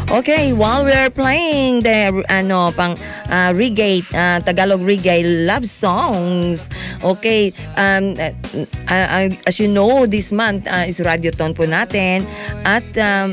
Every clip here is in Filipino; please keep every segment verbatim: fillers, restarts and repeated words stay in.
Okay, while we're playing the ano pang uh, reggae, uh, Tagalog reggae love songs. Okay, um, uh, uh, as you know, this month uh, is Radioton po natin at um,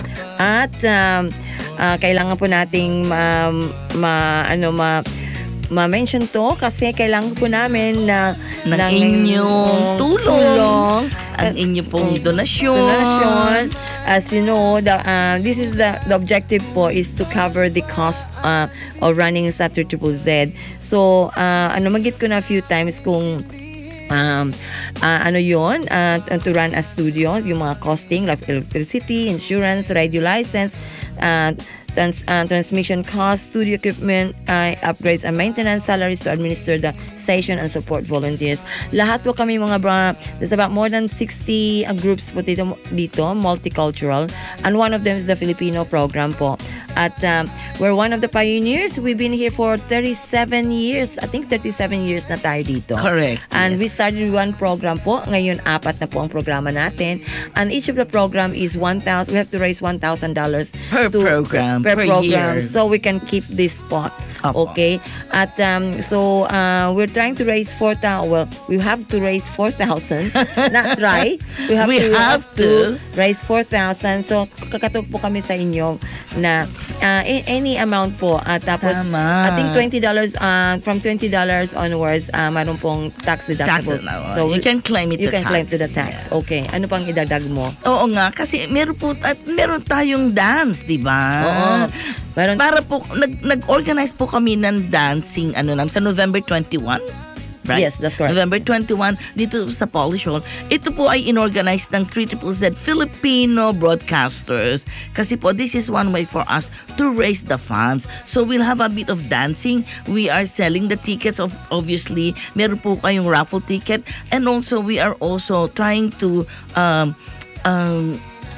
at um, uh, kailangan po nating um, ma ano ma ma-mention to kasi kailangan po namin na ng, ng inyong tulong, tulong ang inyong pong donasyon. donasyon. As you know, the, uh, this is the, the objective po is to cover the cost uh, of running sa Triple Z. So, uh, ano magit ko na a few times kung um, uh, ano yon uh, to run a studio, yung mga costing like electricity, insurance, radio license, uh, Trans, uh, transmission costs, studio equipment, uh, upgrades and maintenance, salaries to administer the station and support volunteers. Lahat po kami mga bra, there's about more than sixty uh, groups po dito, dito, multicultural, and one of them is the Filipino program po. At um, we're one of the pioneers. We've been here for thirty-seven years. I think thirty-seven years na tayo dito. Correct. And yes. we started one program po. Ngayon, apat na po ang programa natin. And each of the program is one thousand. We have to raise one thousand dollars per to, program. Per, per program. year. So we can keep this spot. Opo. Okay? At um, so uh, we're trying to raise four thousand. Well, we have to raise four thousand. Not try. We have, we to, have, have to. to raise four thousand. So kakatog po kami sa inyo na uh, any amount po. At tapos, Tama. I think twenty dollars, uh, from twenty dollars onwards, uh, mayroon pong tax deductible. Tax, so you can claim it you to can tax. claim to the tax. Yeah. Okay. Ano pang idagdag mo? Oo nga, kasi meron po, at meron tayong dance, di ba? Oo. Meron, Para po, nag, nag-organize po kami ng dancing, ano naman, sa November twenty-one. Right? Yes, that's correct. November twenty-one, dito sa Polish Hall. Ito po ay inorganize ng Triple Z Filipino Broadcasters. Kasi po, this is one way for us to raise the funds. So, we'll have a bit of dancing. We are selling the tickets, of obviously. Meron po kayong raffle ticket. And also, we are also trying to um, um,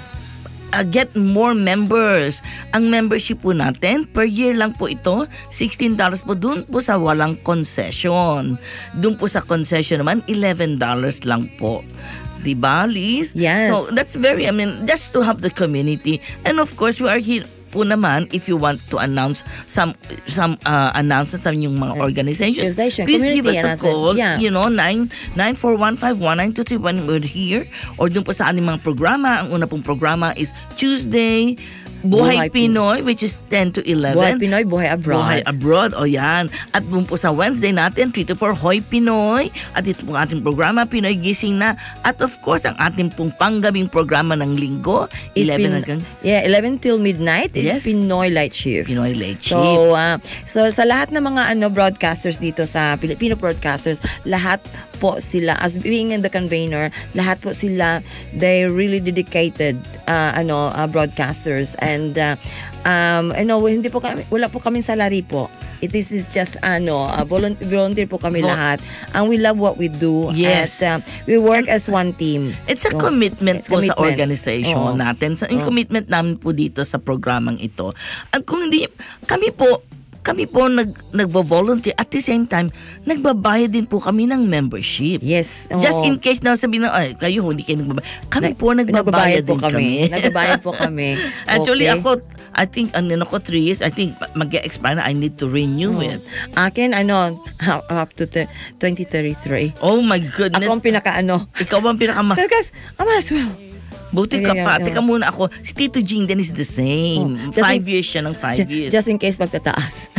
Uh, get more members. Ang membership po natin, per year lang po ito, sixteen dollars po dun po sa walang concession. Dun po sa concession naman, eleven dollars lang po. Diba, Liz? Yes. So, that's very, I mean, just to have the community. And of course, we are here po naman if you want to announce some some uh, announcements sa inyong mga organizations. Please give us a call. Yeah. You know, nine nine four one five one nine two three one. We're here. Or dun po sa ating mga programa. Ang una pong programa is Tuesday, Buhay, Buhay Pinoy, which is ten to eleven. Buhay Pinoy, Buhay Abroad. Buhay Abroad, o yan. At dun po sa Wednesday natin, three to four, Hoy Pinoy. At ito po ang ating programa, Pinoy Gising Na. At of course, ang ating pong panggabing programa ng linggo, eleven hanggang... Yeah, eleven till midnight is yes. Pinoy Light Shift. Pinoy Light Shift. So, uh, so sa lahat ng mga ano broadcasters dito sa Filipino broadcasters, lahat po sila, as being in the convener, lahat po sila, they really dedicated uh, ano uh, broadcasters. And uh, um, ano, hindi po kami, wala po kaming salary po. It is, is just ano, uh, volunteer, volunteer po kami Vol- lahat. And we love what we do. Yes. And, uh, we work and as one team. It's a so, commitment it's po commitment. sa organization Oo. natin. So, yung Oo. commitment namin po dito sa programang ito. At kung hindi, kami po, kami po nag, nagvo-volunteer at the same time, nagbabayad din po kami ng membership. Yes. Oo. Just in case na sabihin na, ay, kayo hindi kayo nagbabayad. Kami po nagbabayad din kami. Nagbabayad po kami. Actually, okay. ako, I think, ano ako, three years, I think, mag-expire na, I need to renew oh. it. Akin, ano, up to twenty thirty-three. Oh my goodness. Ako ang pinaka, ano. Ikaw ang pinaka mas... Because, I might as well. Buti ka yeah, pa. yeah. Teka muna ako. Si Tito Jing then is the same. Oh, five in, years siya ng five just, years. Just in case magtataas.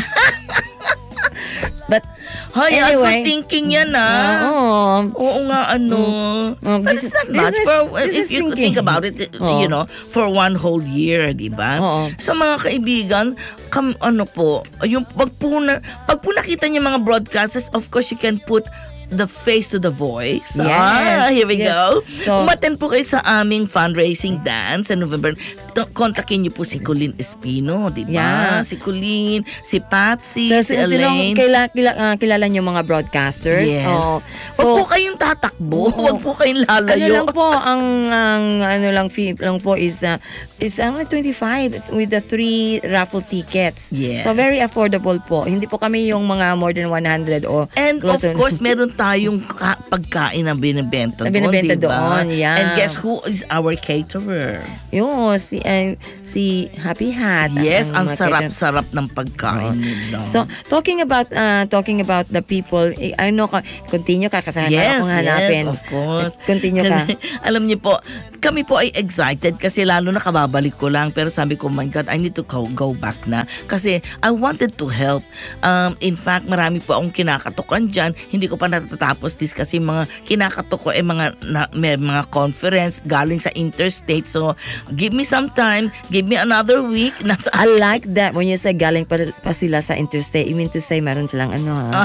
But, Hoy, anyway. I'm thinking yan ah. Oo. Oo nga, ano. Oh, but business, it's not much. business, for, if you thinking. think about it, oh. you know, for one whole year, di ba? Oo. So mga kaibigan, kam, ano po, yung pag po, na, pag po nakita niyo mga broadcasters, of course you can put the face to the voice. Yes, ah, here we yes. go. So, umattend po kayo sa aming fundraising dance sa November. Kontakin niyo po si Colleen Espino, di ba? Yeah. Si Colleen, si Patsy, so, si so, Elaine. Kilala, kilala, uh, kilala niyo mga broadcasters. Yes. Oh, so, so, Huwag po kayong tatakbo. Huwag po kayong ano lalayo. lang po, ang, ang ano lang, fee lang po is, uh, is only twenty-five with the three raffle tickets. Yes. So, very affordable po. Hindi po kami yung mga more than one hundred o And of to, course, meron tayong ka- pagkain na binibenta na doon, binibenta diba? doon, yeah. And guess who is our caterer? Yung, si, uh, si Happy Hat. Yes, ang mga sarap-sarap ng pagkain nila. So, talking about uh, talking about the people, eh, ano ka, continue ka kasi Yes, akong hanapin. yes, of course. Continue ka. Kasi, alam niyo po, kami po ay excited kasi lalo na kababalik ko lang. Pero sabi ko, my God, I need to go, go back na. Kasi I wanted to help. Um, in fact, marami po akong kinakatukan dyan. Hindi ko pa natatapos this kasi mga kinakatok ko ay mga, na, may mga conference galing sa interstate. So, give me some time. Give me another week. Nasa I like that when you say galing pa, pa sila sa interstate. You mean to say meron silang ano ha?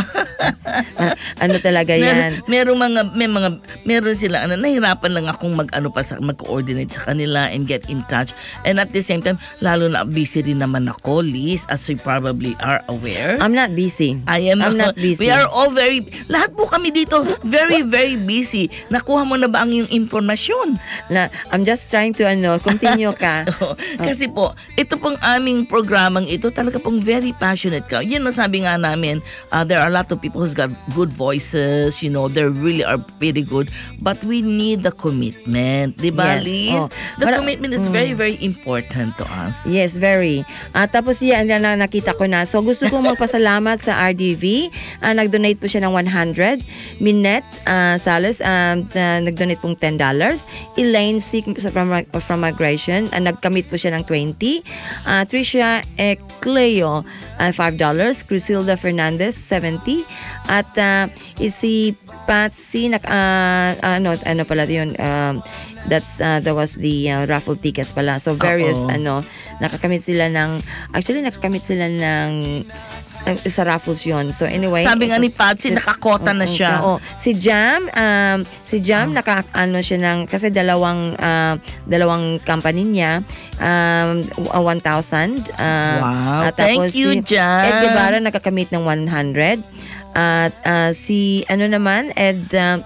Ah, ano talaga yan? Mer- merong mga may mga meron sila ano nahirapan lang akong mag-ano pa sa mag-coordinate sa kanila and get in touch. And at the same time, lalo na busy rin naman ako, Liz, as we probably are aware. I'm not busy. I am I'm not busy. We are all very lahat po kami dito very very busy. Nakuha mo na ba ang iyong impormasyon? Na, I'm just trying to ano, continue ka. Kasi po, ito pong aming programang ito, talaga pong very passionate ka. Yun know, sabi nga namin, uh, there are a lot of people who's got good voices, you know, they really are pretty good. But we need the commitment. Diba, Yes. Liz? Oh. The But, commitment is mm. very, very important to us. Yes, very. At tapos yan, yan na nakita ko na. So gusto kong magpasalamat sa R D V. Uh, nag-donate po siya ng one hundred. Minette uh, Salas, um, uh, nag-donate pong ten dollars. Elaine Sick from, from Migration, uh, nag-commit po siya ng twenty. Uh, Tricia Ecleo, uh, five dollars. Crisilda Fernandez, seventy. At uh, si Patsy, nak, uh, ano, ano pala yun, um, that's, uh, that was the uh, raffle tickets pala. So various, Uh-oh. ano, nakakamit sila ng, actually nakakamit sila ng, uh, sa raffles yun. So anyway. Sabi nga ni Patsy, nakakota na siya. Oo. Si Jam, um, si Jam, naka, ano siya ng, kasi dalawang, uh, dalawang company niya, um, one thousand. Uh, Wow. at Thank tapos you, si Jam. Ed Guevara, nakakamit ng one hundred. At uh, si, ano naman, Ed, uh,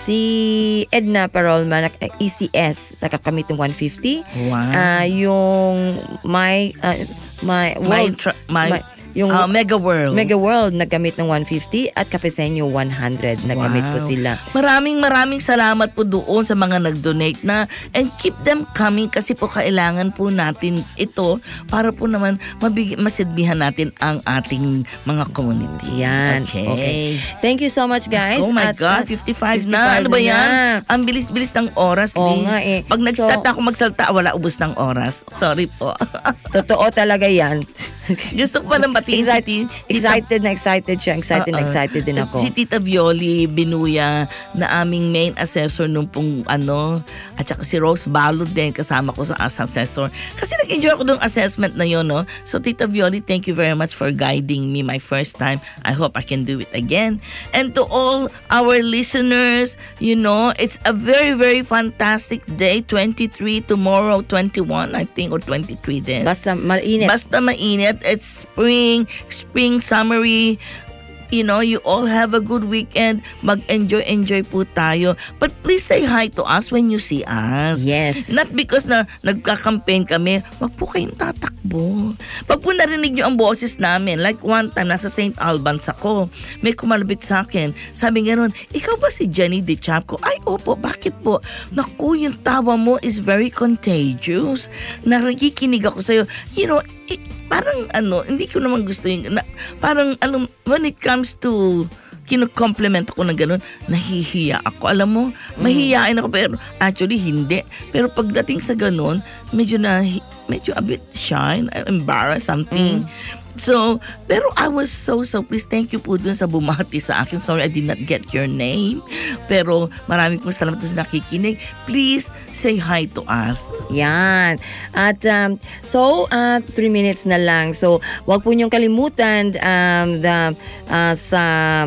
si Edna Parolma, nak- E C S, nakakamit ng one fifty. Wow. Uh, yung my, uh, my, my, world, tra- my, yung uh, Mega World. Mega World naggamit ng one fifty at Capesenyo one hundred naggamit Wow. po sila. Maraming maraming salamat po doon sa mga nag-donate na and keep them coming kasi po kailangan po natin ito para po naman mabig- masilbihan natin ang ating mga community. Yan. Okay. Okay. Thank you so much, guys. Oh my At, God, uh, fifty-five na. Ano ba na. yan? Ang bilis-bilis ng oras, Oo Liz. nga eh. Pag nag-start So- ako magsalta, wala ubos ng oras. Sorry po. Totoo talaga yan. Gusto ko pa lang batiin si Excited, Ti- Tita excited na excited siya. Excited na Oo. excited din ako. Si Tita Violi Binuya na aming main assessor nung pong ano, at saka si Rose Balod din kasama ko sa as assessor. Kasi nag-enjoy ako ng assessment na yun, no? So Tita Violi, thank you very much for guiding me my first time. I hope I can do it again. And to all our listeners, you know, it's a very, very fantastic day. twenty-three, tomorrow twenty-one, I think, or twenty-three din. Basta mainit. Basta mainit. It's spring, spring summery. You know, you all have a good weekend. Mag-enjoy, enjoy po tayo. But please say hi to us when you see us. Yes. Not because na nagka-campaign kami, wag po kayong tatakbo. Pag po narinig nyo ang boses namin, like one time, nasa Saint Albans ako, may kumalabit sa akin. Sabi nga nun, ikaw ba si Jenny De Chapco? Ay, opo, bakit po? Naku, yung tawa mo is very contagious. Nakikinig ako sa'yo. You know, eh, parang ano, hindi ko naman gusto yung, na, parang ano, when it comes to kino-compliment ako ng ganun, nahihiya ako. Alam mo, mahihiyain ako pero actually hindi. Pero pagdating sa ganun, medyo na, medyo a bit shy, embarrassed, something. Mm. So, pero I was so, so pleased. Thank you po dun sa bumati sa akin. Sorry, I did not get your name. Pero marami pong salamat dun sa nakikinig. Please say hi to us. Yan. At um, so, uh, three minutes na lang. So, wag po niyong kalimutan um, the, uh, sa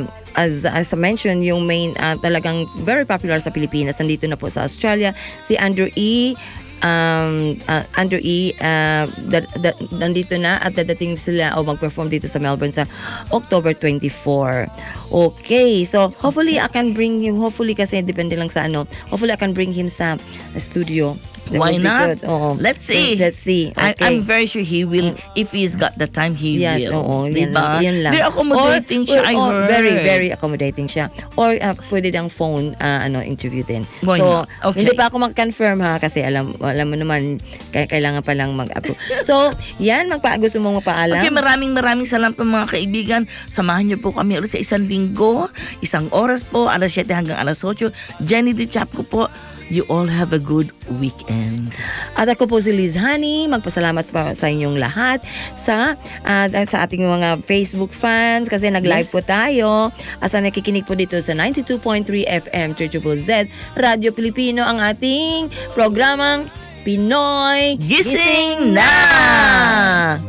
as as I mentioned, yung main uh, talagang very popular sa Pilipinas, nandito na po sa Australia, si Andrew E. Um, uh, Andrew E. Uh, da, da, nandito na at dadating sila o mag-perform dito sa Melbourne sa October twenty-fourth. Okay, so hopefully I can bring him, hopefully kasi depende lang sa ano, hopefully I can bring him sa studio That Why would be not? good. Oo. Let's see. Let's see. I, Okay. I'm very sure he will. If he's got the time, he Yes, will. oo. Yan, Diba? yun lang. Very accommodating Or- siya, I or- heard. Very, very accommodating siya. Or uh, pwede dang phone uh, ano interview din. Why so, not? Okay. hindi pa ako mag-confirm ha kasi alam alam mo naman kaya kailangan pa lang mag-approve. So, yan magpa gusto mong mapaalam. Okay, maraming maraming salamat po mga kaibigan. Samahan niyo po kami ulit sa isang linggo, isang oras po, alas siyete hanggang alas otso. Jenny De Chapco po. You all have a good weekend. At ako po si Liz Honey. Magpasalamat pa sa inyong lahat sa uh, sa ating mga Facebook fans kasi nag-live Yes. po tayo. Asa nakikinig po dito sa ninety-two point three F M Triple Z Radio Pilipino ang ating programang Pinoy Gising na!